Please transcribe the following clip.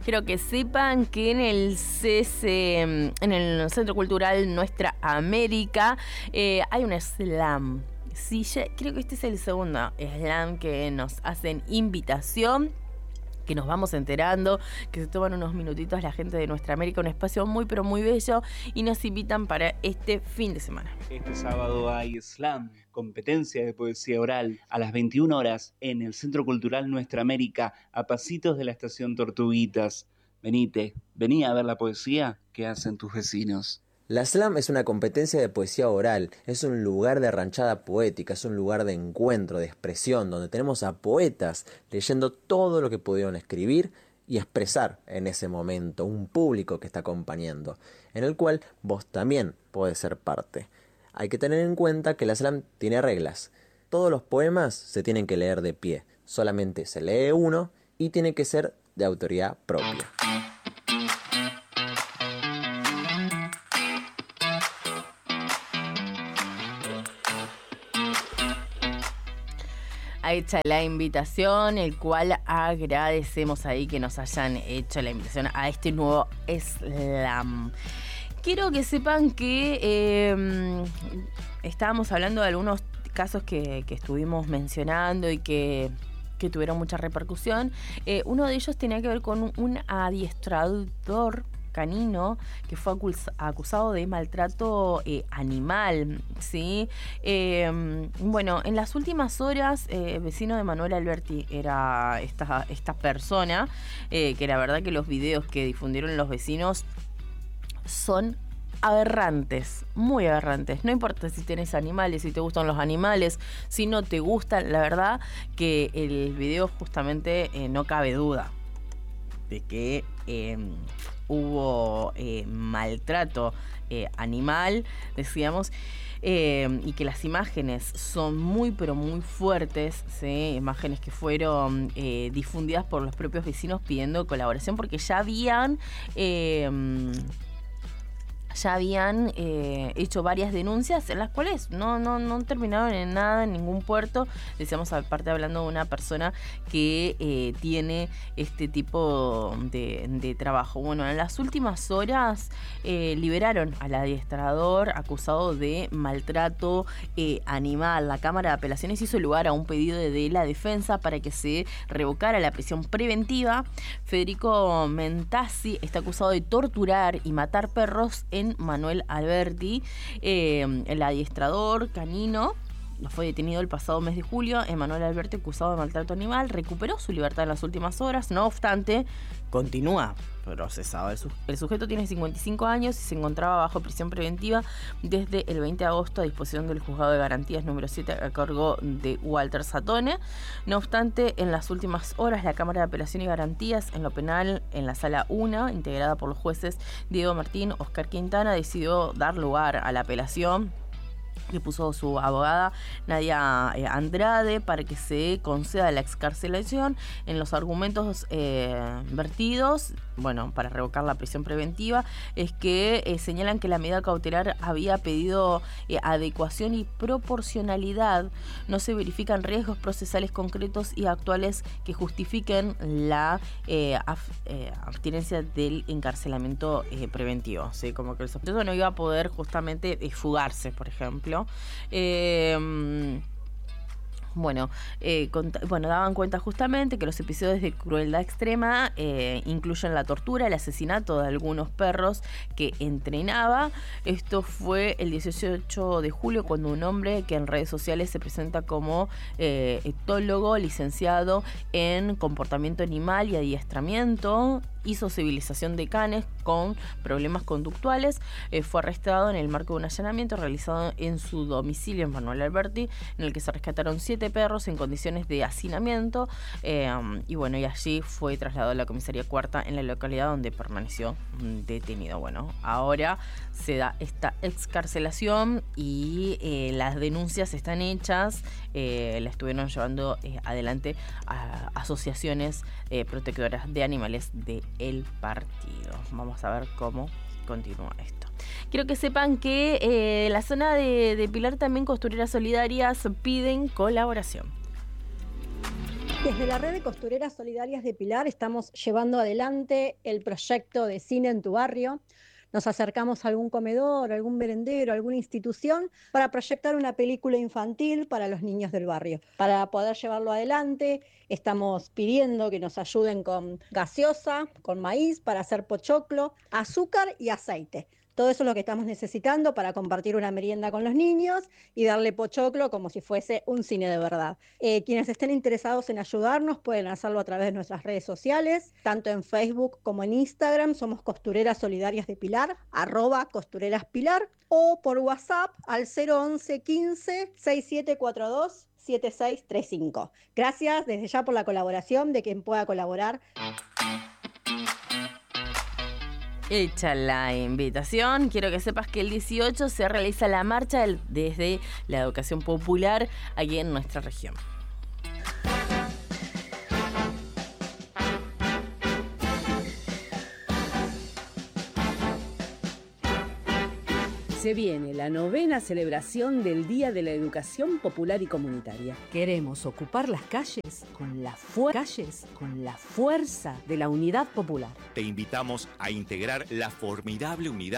Quiero que sepan que en el en el Centro Cultural Nuestra América, hay un slam. Sí, creo que este es el segundo slam que nos hacen invitación, que nos vamos enterando, que se toman unos minutitos la gente de Nuestra América, un espacio muy pero muy bello, y nos invitan para este fin de semana. Este sábado hay slam, competencia de poesía oral, a las 21 horas en el Centro Cultural Nuestra América, a pasitos de la estación Tortuguitas. Vení a ver la poesía que hacen tus vecinos. La slam es una competencia de poesía oral, es un lugar de ranchada poética, es un lugar de encuentro, de expresión, donde tenemos a poetas leyendo todo lo que pudieron escribir y expresar en ese momento, un público que está acompañando, en el cual vos también podés ser parte. Hay que tener en cuenta que la slam tiene reglas. Todos los poemas se tienen que leer de pie, solamente se lee uno y tiene que ser de autoría propia. Hecha la invitación, el cual agradecemos ahí que nos hayan hecho la invitación a este nuevo slam. Quiero que sepan que estábamos hablando de algunos casos que estuvimos mencionando y que tuvieron mucha repercusión. Uno de ellos tenía que ver con un adiestrador canino que fue acusado de maltrato animal, ¿sí? Bueno, en las últimas horas, vecino de Manuel Alberti era esta persona, que la verdad que los videos que difundieron los vecinos son aberrantes, muy aberrantes. No importa si tienes animales, si te gustan los animales, si no te gustan, la verdad que el video justamente no cabe duda de que hubo maltrato animal, decíamos, y que las imágenes son muy pero muy fuertes, ¿sí? Imágenes que fueron difundidas por los propios vecinos pidiendo colaboración porque ya habían hecho varias denuncias en las cuales no terminaron en nada, en ningún puerto. Decíamos, aparte hablando de una persona que tiene este tipo de trabajo. Bueno, en las últimas horas liberaron al adiestrador acusado de maltrato animal. La Cámara de Apelaciones hizo lugar a un pedido de la defensa para que se revocara la prisión preventiva. Federico Mentazzi está acusado de torturar y matar perros en Manuel Alberti. El adiestrador canino fue detenido el pasado mes de julio. Manuel Alberti, acusado de maltrato animal, recuperó su libertad en las últimas horas. No obstante, continúa procesado. El sujeto tiene 55 años y se encontraba bajo prisión preventiva desde el 20 de agosto a disposición del Juzgado de Garantías número 7 a cargo de Walter Satone. No obstante, en las últimas horas la Cámara de Apelación y Garantías en lo penal, en la Sala 1, integrada por los jueces Diego Martín, Oscar Quintana, decidió dar lugar a la apelación que puso su abogada Nadia Andrade para que se conceda la excarcelación. En los argumentos vertidos, bueno, para revocar la prisión preventiva, es que señalan que la medida cautelar había pedido adecuación y proporcionalidad. No se verifican riesgos procesales concretos y actuales que justifiquen la abstinencia del encarcelamiento preventivo, ¿sí? Como que el sospechoso no iba a poder justamente fugarse, por ejemplo. Daban cuenta justamente que los episodios de crueldad extrema incluyen la tortura, el asesinato de algunos perros que entrenaba. Esto fue el 18 de julio cuando un hombre que en redes sociales se presenta como etólogo, licenciado en comportamiento animal y adiestramiento y sociabilización de canes con problemas conductuales, fue arrestado en el marco de un allanamiento realizado en su domicilio en Manuel Alberti, en el que se rescataron 7 perros en condiciones de hacinamiento, y allí fue trasladado a la comisaría cuarta en la localidad donde permaneció detenido. Bueno, ahora se da esta excarcelación y las denuncias están hechas, la estuvieron llevando adelante a asociaciones protectoras de animales del partido. Vamos a ver cómo continúa esto. Quiero que sepan que la zona de Pilar también Costureras Solidarias piden colaboración. Desde la red de costureras solidarias de Pilar estamos llevando adelante el proyecto de Cine en tu Barrio. Nos acercamos a algún comedor, algún merendero, alguna institución para proyectar una película infantil para los niños del barrio. Para poder llevarlo adelante, estamos pidiendo que nos ayuden con gaseosa, con maíz para hacer pochoclo, azúcar y aceite. Todo eso es lo que estamos necesitando para compartir una merienda con los niños y darle pochoclo como si fuese un cine de verdad. Quienes estén interesados en ayudarnos pueden hacerlo a través de nuestras redes sociales, tanto en Facebook como en Instagram. Somos Costureras Solidarias de Pilar, @costureraspilar, o por WhatsApp al 011 15 6742 7635. Gracias desde ya por la colaboración de quien pueda colaborar. Hecha la invitación, quiero que sepas que el 18 se realiza la marcha desde la educación popular aquí en nuestra región. Se viene la 9ª celebración del Día de la Educación Popular y Comunitaria. Queremos ocupar las calles con la fuerza de la unidad popular. Te invitamos a integrar la formidable unidad